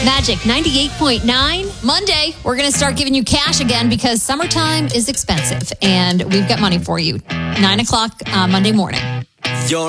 Magic 98.9. Monday, we're going to start giving you cash again because summertime is expensive. And we've got money for you. 9 o'clock Monday morning.